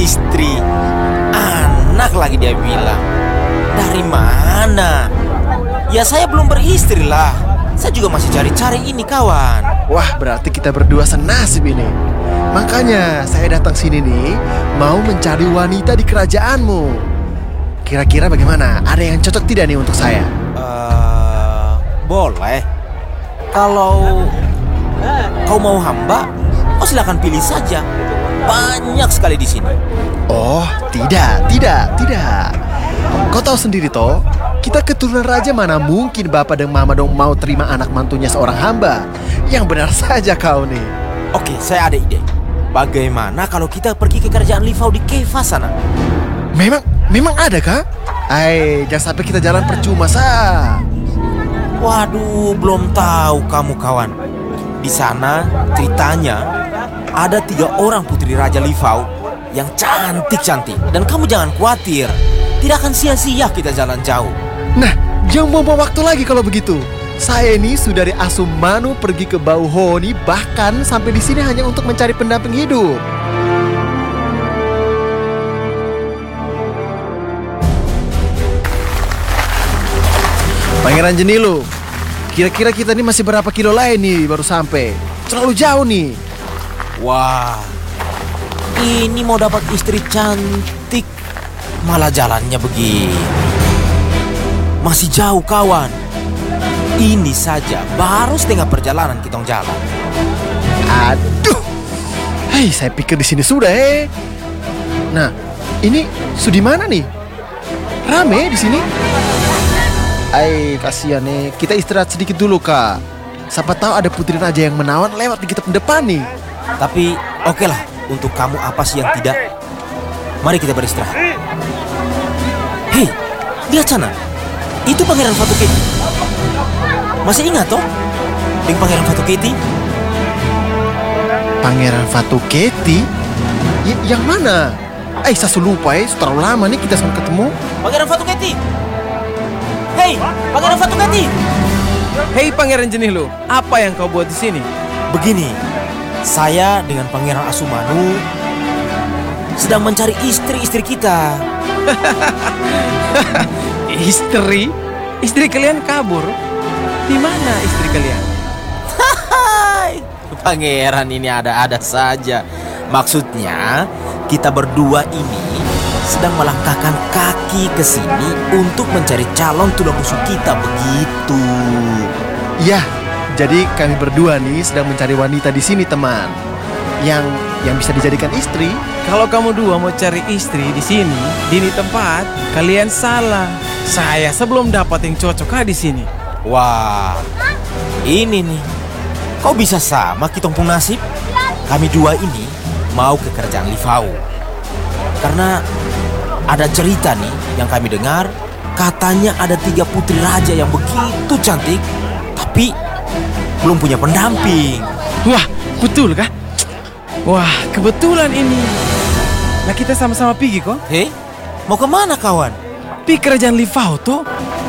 istri. Anak lagi dia bilang. Dari mana? Ya saya belum beristri lah. Saya juga masih cari-cari ini kawan. Wah, berarti kita berdua senasib ini. Makanya saya datang sini nih, mau mencari wanita di kerajaanmu. Kira-kira bagaimana? Ada yang cocok tidak nih untuk saya? Boleh. Kalau kau mau hamba, kau silakan pilih saja. Banyak sekali di sini. Oh, tidak. Kau tahu sendiri toh, kita keturunan raja, mana mungkin bapak dan mama dong mau terima anak mantunya seorang hamba. Yang benar saja kau nih. Oke, saya ada ide. Bagaimana kalau kita pergi ke kerajaan Livau di Kefas sana? Memang ada kah? Jangan sampai kita jalan percuma sah. Waduh, belum tahu kamu kawan. Di sana ceritanya ada 3 orang putri Raja Livau yang cantik-cantik. Dan kamu jangan khawatir, tidak akan sia-sia kita jalan jauh. Nah, jangan buang-buang waktu lagi kalau begitu. Saya ini sudah dari Asumanu pergi ke Bauhoni, bahkan sampai di sini hanya untuk mencari pendamping hidup. Pangeran Jenilu, kira-kira kita ini masih berapa kilo lain nih baru sampai? Terlalu jauh nih. Wah, ini mau dapat istri cantik, malah jalannya begini. Masih jauh kawan. Ini saja baru setengah perjalanan kita jalan. Aduh, saya pikir di sini sudah. Nah, ini sudah mana nih? Rame di sini. Kasihan nih. Kita istirahat sedikit dulu kak. Siapa tahu ada putri raja yang menawan lewat di kita depan nih. Tapi oke lah, untuk kamu apa sih yang tidak? Mari kita beristirahat. Hei, lihat sana. Itu Pangeran Fatuketi. Masih ingat toh? Dengan Pangeran Fatuketi? Pangeran Fatuketi? Yang mana? Saya lupa terlalu lama nih kita sampai ketemu. Pangeran Fatuketi. Hei, Pangeran Fatuketi. Hei Pangeran Jenilu, apa yang kau buat di sini? Begini, saya dengan Pangeran Asumanu sedang mencari istri-istri kita. Istri? Istri kalian kabur? Di mana istri kalian? Pangeran ini ada-ada saja. Maksudnya, kita berdua ini sedang melangkahkan kaki ke sini untuk mencari calon tulang rusuk kita, begitu. Ya, jadi kami berdua nih sedang mencari wanita di sini teman. Yang bisa dijadikan istri. Kalau kamu dua mau cari istri di sini, di ini tempat, kalian salah. Saya sebelum dapat yang cocok di sini. Wah, ini nih. Kok bisa sama kita pun nasib? Kami dua ini mau ke kerajaan Livau. Karena ada cerita nih yang kami dengar, katanya ada 3 putri raja yang begitu cantik, tapi belum punya pendamping. Wah, betul kah? Wah, kebetulan ini. Nah, kita sama-sama pergi kok. Hei, mau kemana kawan? Pergi kerajaan Livau toh.